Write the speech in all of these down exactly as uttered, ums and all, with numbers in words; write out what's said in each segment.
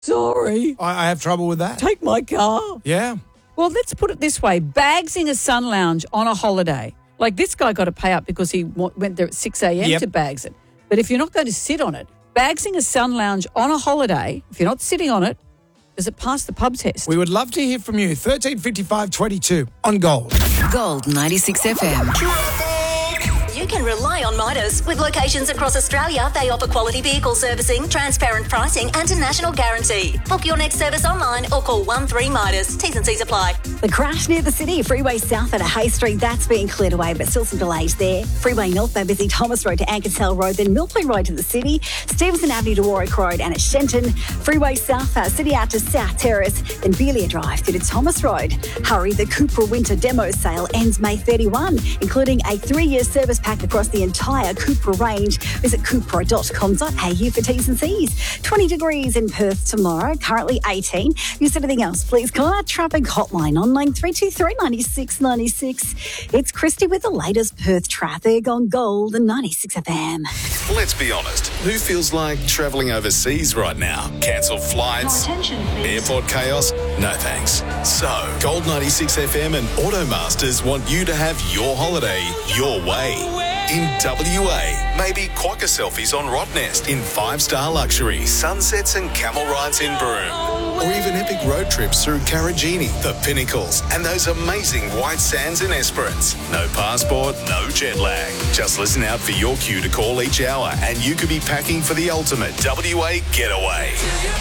Sorry. I, I have trouble with that. Take my car. Yeah. Well, let's put it this way. Bagsing a sun lounge on a holiday. Like this guy got to pay up because he w- went there at six a.m. Yep. to bags it. But if you're not going to sit on it, bagsing a sun lounge on a holiday, if you're not sitting on it, does it pass the pub test? We would love to hear from you. thirteen fifty-five twenty-two on Gold. Gold ninety-six F M. You can rely on Midas. With locations across Australia, they offer quality vehicle servicing, transparent pricing and a national guarantee. Book your next service online or call one three Midas. T's and C's apply. The crash near the city, Freeway South at Hay Street, that's being cleared away, but still some delays there. Freeway North, they're busy Thomas Road to Ankertell Road, then Millpoint Road to the city, Stevenson Avenue to Warwick Road, and at Shenton, Freeway South, uh, City out to South Terrace, then Belia Drive through to Thomas Road. Hurry, the Cupra Winter Demo Sale ends May thirty-first, including a three-year service pack across the entire Cupra range. Visit cupra dot com dot a u for T's and C's. twenty degrees in Perth tomorrow, currently eighteen. If anything else, please call our traffic hotline on nine three two three, nine six nine six. It's Christy with the latest Perth traffic on Gold and ninety-six F M. Let's be honest, who feels like travelling overseas right now? Cancelled flights? Airport chaos? No thanks. So, Gold ninety-six F M and Automasters want you to have your holiday your way. In W A, maybe quokka selfies on Rottnest in five-star luxury, sunsets and camel rides in Broome. Or even epic road trips through Karajini, the Pinnacles, and those amazing white sands in Esperance. No passport, no jet lag. Just listen out for your cue to call each hour and you could be packing for the ultimate W A getaway.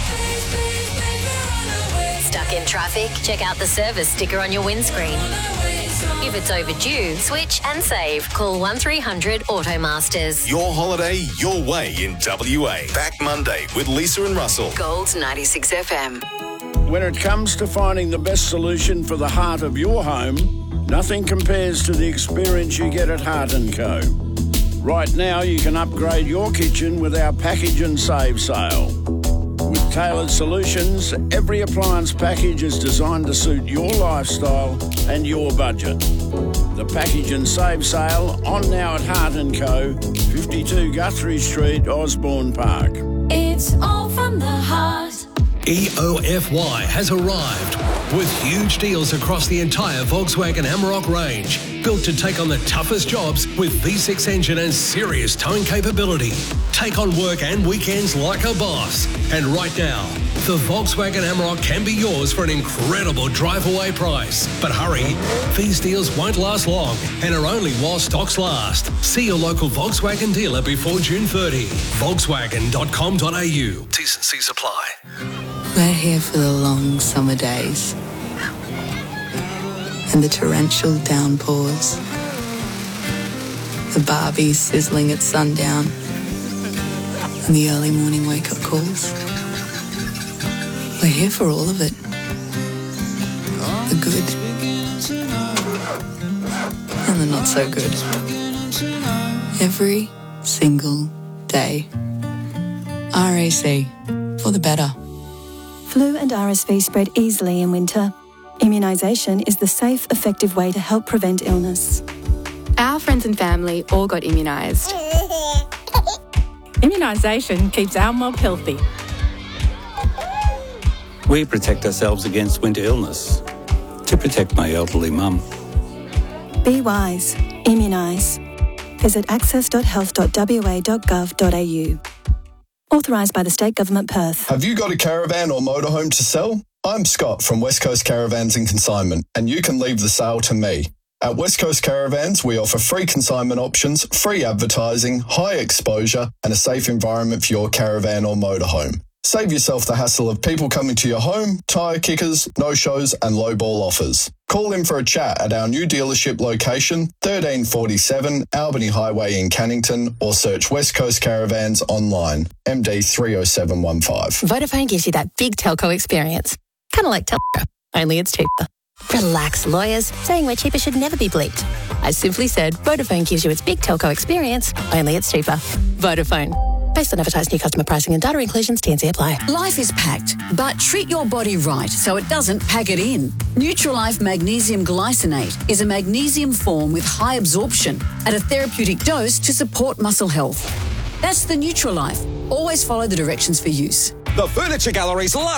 Stuck in traffic? Check out the service sticker on your windscreen. If it's overdue, switch and save. Call one three hundred Automasters. Your holiday, your way in W A. Back Monday with Lisa and Russell. Gold ninety-six F M. When it comes to finding the best solution for the heart of your home, nothing compares to the experience you get at Heart and Co. Right now, you can upgrade your kitchen with our package and save sale. With tailored solutions, every appliance package is designed to suit your lifestyle and your budget. The package and save sale on now at Heart and Co, fifty-two Guthrie Street, Osborne Park. It's all from the heart. E O F Y has arrived with huge deals across the entire Volkswagen Amarok range. Built to take on the toughest jobs with V six engine and serious towing capability. Take on work and weekends like a boss. And right now, the Volkswagen Amarok can be yours for an incredible drive-away price. But hurry, these deals won't last long and are only while stocks last. See your local Volkswagen dealer before June thirtieth. Volkswagen dot com dot a u. T's and C's apply. We're here for the long summer days and the torrential downpours, the Barbie sizzling at sundown and the early morning wake-up calls. We're here for all of it. The good and the not so good. Every single day. R A C, for the better. Flu and R S V spread easily in winter. Immunisation is the safe, effective way to help prevent illness. Our friends and family all got immunised. Immunisation keeps our mob healthy. We protect ourselves against winter illness to protect my elderly mum. Be wise. Immunise. Visit access dot health dot w a dot gov dot a u. Authorised by the State Government Perth. Have you got a caravan or motorhome to sell? I'm Scott from West Coast Caravans and Consignment, and you can leave the sale to me. At West Coast Caravans, we offer free consignment options, free advertising, high exposure, and a safe environment for your caravan or motorhome. Save yourself the hassle of people coming to your home, tyre kickers, no-shows, and low-ball offers. Call in for a chat at our new dealership location, thirteen forty-seven Albany Highway in Cannington, or search West Coast Caravans online, M D three oh seven one five. Vodafone gives you that big telco experience. Kind of like telco, only it's cheaper. Relax, lawyers. Saying we're cheaper should never be bleeped. I simply said Vodafone gives you its big telco experience, only it's cheaper. Vodafone. Based on advertised new customer pricing and data inclusions, T and C apply. Life is packed, but treat your body right so it doesn't pack it in. Nutrilife Magnesium Glycinate is a magnesium form with high absorption at a therapeutic dose to support muscle health. That's the Nutrilife. Always follow the directions for use. The Furniture Gallery's last